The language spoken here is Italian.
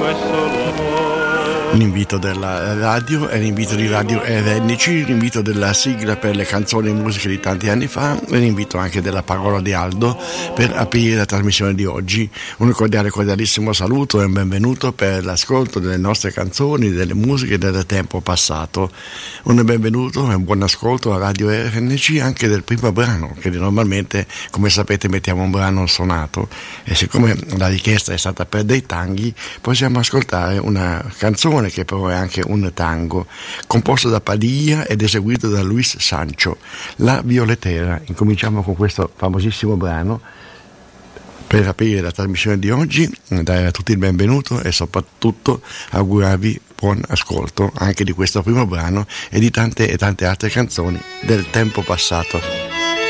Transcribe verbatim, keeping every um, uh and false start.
è solo amore. L'invito della radio è l'invito di Radio R N C, l'invito della sigla per le canzoni e musiche di tanti anni fa e l'invito anche della parola di Aldo per aprire la trasmissione di oggi. Un cordiale, cordialissimo saluto e un benvenuto per l'ascolto delle nostre canzoni, delle musiche del tempo passato. Un benvenuto e un buon ascolto a Radio R N C anche del primo brano, che normalmente, come sapete, mettiamo un brano suonato, e siccome la richiesta è stata per dei tanghi, possiamo ascoltare una canzone che però è anche un tango, composto da Padilla ed eseguito da Luis Sancho, La Violetera. Incominciamo con questo famosissimo brano per aprire la trasmissione di oggi, dare a tutti il benvenuto e soprattutto augurarvi buon ascolto anche di questo primo brano e di tante e tante altre canzoni del tempo passato.